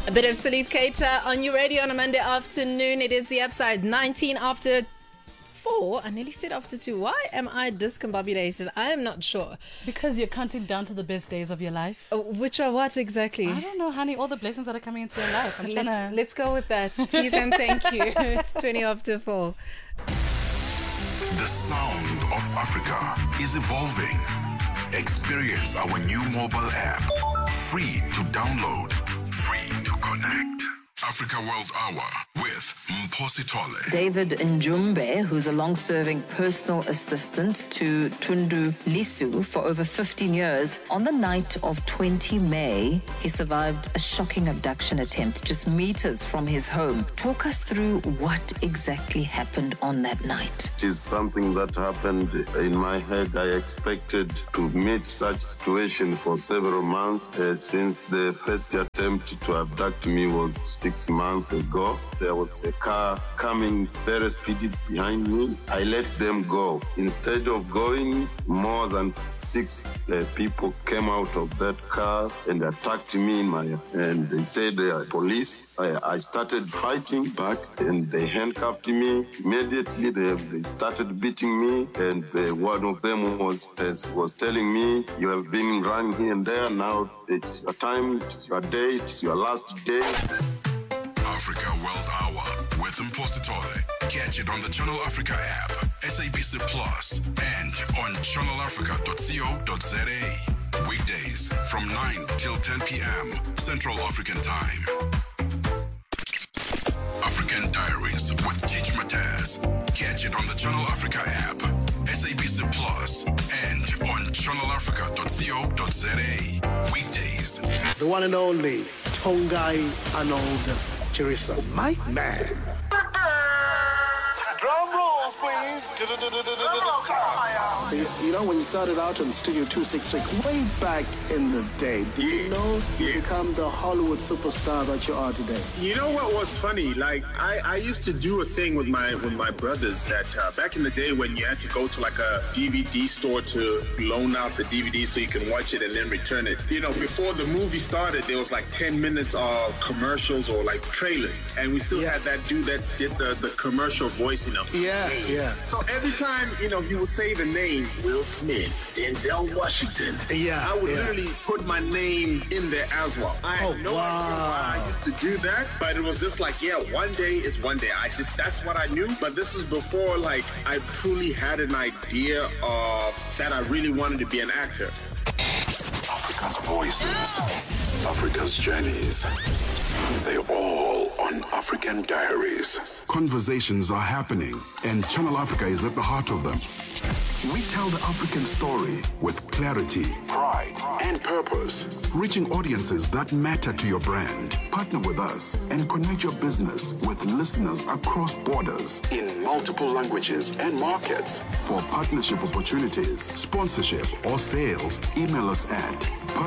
A bit of Salif Keita on your radio on a Monday afternoon. It is the Upside, 19 after 4. I nearly said after 2. Why am I discombobulated? I am not sure. Because you're counting down to the best days of your life. Which are what exactly? I don't know, honey. All the blessings that are coming into your life. Let's go with that. Please and thank you. It's 20 after 4. The sound of Africa is evolving. Experience our new mobile app. Free to download. Free to connect. Africa World Hour with Mphosi Tole. David Njumbe, who's a long-serving personal assistant to Tundu Lisu for over 15 years, on the night of 20 May, he survived a shocking abduction attempt just meters from his home. Talk us through what exactly happened on that night. It is something that happened in my head. I expected to meet such situation for several months since the first attempt to abduct me was 6 months ago. There was a car coming very speedy behind me. I let them go. Instead of going, more than 6 people came out of that car and attacked me and they said they are police. I started fighting back and they handcuffed me. Immediately they started beating me, and one of them was telling me, "You have been running here and there. Now it's your time, it's your day, it's your last day." Africa World Hour with Mphosi Tole. Catch it on the Channel Africa app, SABC Plus, and on channelafrica.co.za. Weekdays from 9 till 10 p.m. Central African Time. African Diaries with Teach Mataz. Catch it on the Channel Africa app, SABC Plus, and on channelafrica.co.za. Weekdays. The one and only Tongai Arnold Chirisa. My man. Drum roll, please. You know, when you started out on Studio 266, way back in the day, did you know you become the Hollywood superstar that you are today? You know what was funny? Like, I used to do a thing with my brothers that back in the day when you had to go to like a DVD store to loan out the DVD so you can watch it and then return it. You know, before the movie started, there was like 10 minutes of commercials or like trailers, and we still had that dude that did the commercial voice, you know. Yeah. So every time, you know, he would say the name Will Smith, Denzel Washington. I would literally put my name in there as well. I had no idea why I used to do that, but it was just like, one day is one day. That's what I knew. But this is before, like, I truly had an idea of that I really wanted to be an actor. Africa's voices, Africa's journeys. They're all on African Diaries. Conversations are happening, and Channel Africa is at the heart of them. We tell the African story with clarity, pride, and purpose, reaching audiences that matter to your brand. Partner with us and connect your business with listeners across borders in multiple languages and markets. For partnership opportunities, sponsorship, or sales, email us at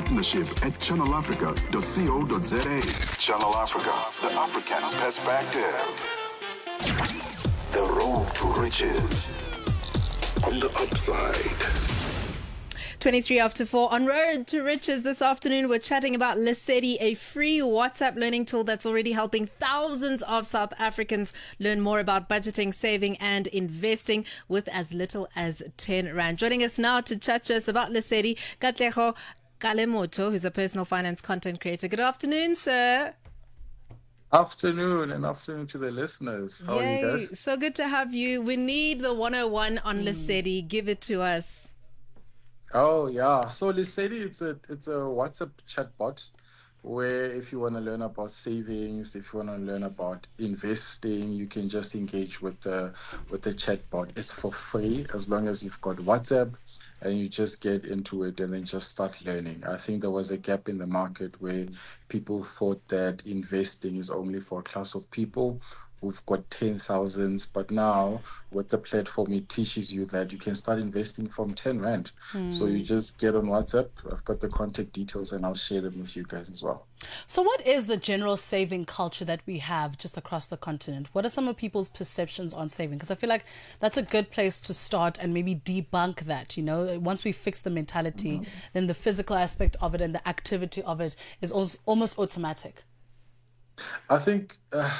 partnership@channelafrica.co.za. Channel Africa, the African perspective. The road to riches. On the Upside. 23 after 4 on Road to Riches. This afternoon we're chatting about Lesedi, a free WhatsApp learning tool that's already helping thousands of South Africans learn more about budgeting, saving and investing with as little as 10 Rand. Joining us now to chat to us about Lesedi, Katlego Kalemoto, who's a personal finance content creator. Good afternoon, sir. Afternoon, and afternoon to the listeners. How are you guys? So good to have you. We need the 101 on Lesedi. Give it to us. Oh yeah, so Lesedi, it's a WhatsApp chatbot where if you want to learn about savings, if you want to learn about investing, you can just engage with the chatbot. It's for free as long as you've got WhatsApp, and you just get into it and then just start learning. I think there was a gap in the market where people thought that investing is only for a class of people who've got 10,000s, but now with the platform, it teaches you that you can start investing from 10 Rand. So you just get on WhatsApp. I've got the contact details and I'll share them with you guys as well. So what is the general saving culture that we have just across the continent? What are some of people's perceptions on saving? Because I feel like that's a good place to start and maybe debunk that, you know. Once we fix the mentality, then the physical aspect of it and the activity of it is almost automatic. I think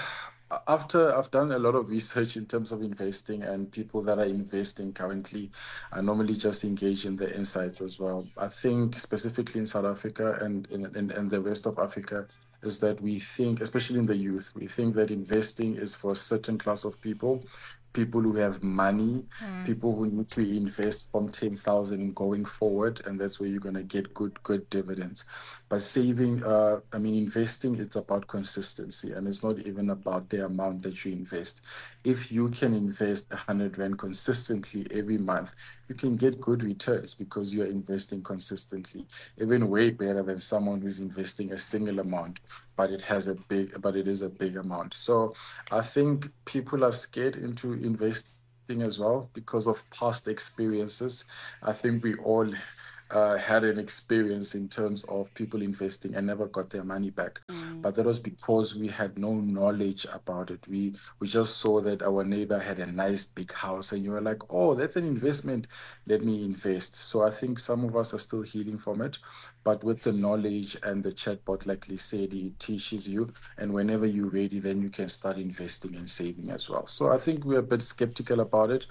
after I've done a lot of research in terms of investing and people that are investing currently, I normally just engage in the insights as well. I think specifically in South Africa and in the rest of Africa is that we think, especially in the youth, we think that investing is for a certain class of people. People who have money, people who need to invest from 10,000 going forward, and that's where you're going to get good dividends. But saving, investing, it's about consistency, and it's not even about the amount that you invest. If you can invest 100 Rand consistently every month, you can get good returns because you're investing consistently, even way better than someone who's investing a single amount, but it is a big amount. So I think people are scared into investing as well because of past experiences. I think we all had an experience in terms of people investing and never got their money back. But that was because we had no knowledge about it. We just saw that our neighbor had a nice big house and you were like, oh, that's an investment, let me invest. So I think some of us are still healing from it. But with the knowledge and the chatbot, like Lesedi, it teaches you. And whenever you're ready, then you can start investing and saving as well. So I think we're a bit skeptical about it.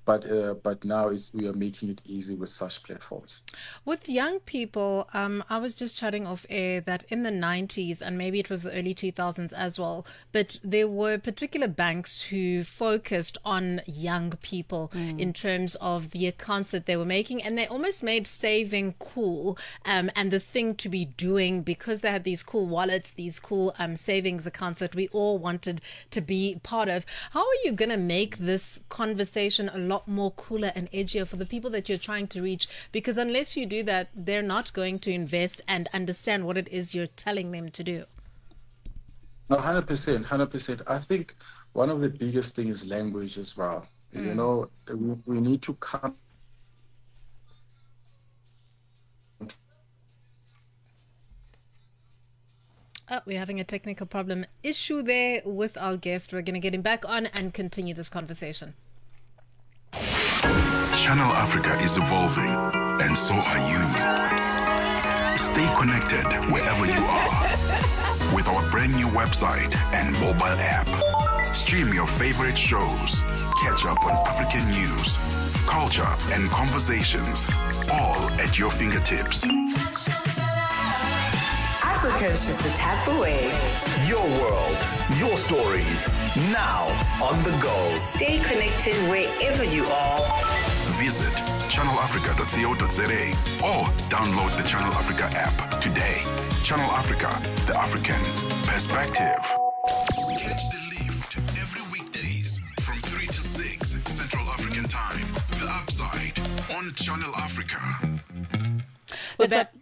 But now we are making it easy with such platforms. With young people, I was just chatting off air that in the 90s, and maybe it was the early 2000s as well, but there were particular banks who focused on young people in terms of the accounts that they were making, and they almost made saving cool and the thing to be doing because they had these cool wallets, these cool savings accounts that we all wanted to be part of. How are you going to make this conversation a lot more cooler and edgier for the people that you're trying to reach? Because unless you do that, they're not going to invest and understand what it is you're telling them to do. No, 100%. I think one of the biggest things is language as well. You know, we need to come. Oh, we're having a technical problem issue there with our guest. We're going to get him back on and continue this conversation. Channel Africa is evolving, and so are you. Stay connected wherever you are with our brand new website and mobile app. Stream your favorite shows, catch up on African news, culture, and conversations, all at your fingertips. Africa's just a tap away. Your world, your stories, now on the go. Stay connected wherever you are. Visit channelafrica.co.za or download the Channel Africa app today. Channel Africa, the African perspective. Catch the lift every weekdays from 3 to 6 Central African Time. The Upside on Channel Africa. What's up?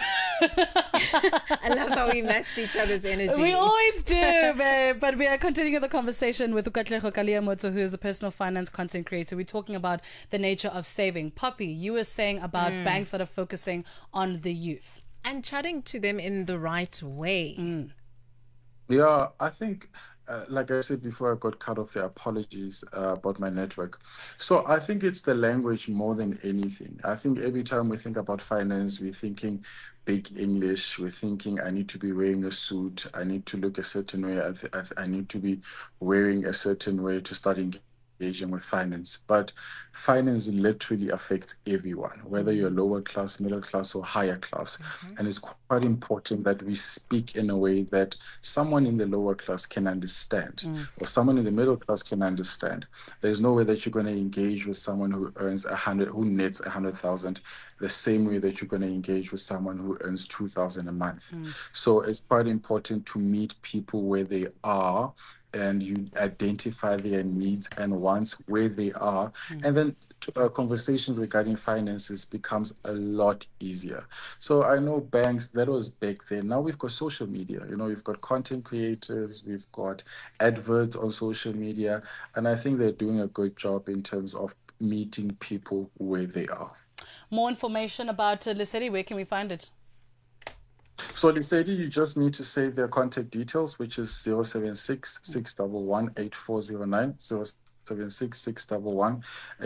I love how we matched each other's energy. We always do, babe. But we are continuing the conversation with Ukatlego Kaliamoto, who is the personal finance content creator. We're talking about the nature of saving. Poppy, you were saying about banks that are focusing on the youth. And chatting to them in the right way. Yeah, I think, like I said before, I got cut off there. Apologies about my network. So I think it's the language more than anything. I think every time we think about finance, we're thinking big English. We're thinking I need to be wearing a suit. I need to look a certain way. I need to be wearing a certain way to start engaging with finance. But finance literally affects everyone, whether you're lower class, middle class, or higher class. And it's quite important that we speak in a way that someone in the lower class can understand, or someone in the middle class can understand. There's no way that you're going to engage with someone who earns who nets 100,000 the same way that you're going to engage with someone who earns 2,000 a month. So it's quite important to meet people where they are, and you identify their needs and wants where they are. And then conversations regarding finances becomes a lot easier. So I know banks, that was back then. Now we've got social media. You know, we've got content creators, we've got adverts on social media. And I think they're doing a good job in terms of meeting people where they are. More information about Lesedi, where can we find it? So Lesedi, you just need to save their contact details, which is 076 611 8409, 076 611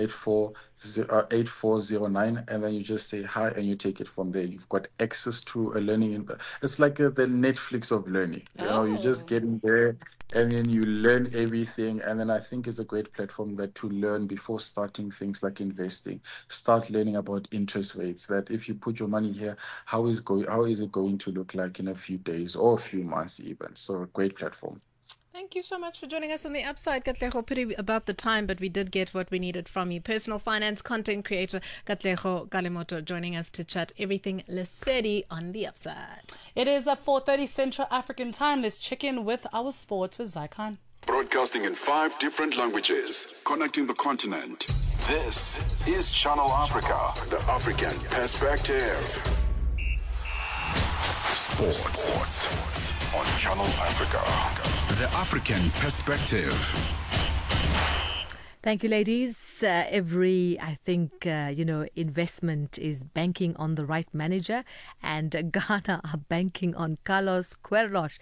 8409, and then you just say hi and you take it from there. You've got access to a learning. It's like the Netflix of learning. You know, you just get in there and then you learn everything. And then I think it's a great platform that to learn before starting things like investing. Start learning about interest rates. That if you put your money here, how is it going to look like in a few days or a few months even? So a great platform. Thank you so much for joining us on the Upside, Katlego. Pity about the time, but we did get what we needed from you. Personal finance content creator Katlego Kalemoto joining us to chat everything Lesedi on the Upside. It is at 4:30 Central African time. Let's check in with our sports with Zycon. Broadcasting in 5 different languages, connecting the continent. This is Channel Africa, the African perspective. Sports on Channel Africa, the African perspective. Thank you, ladies. I think, investment is banking on the right manager, and Ghana are banking on Carlos Queiroz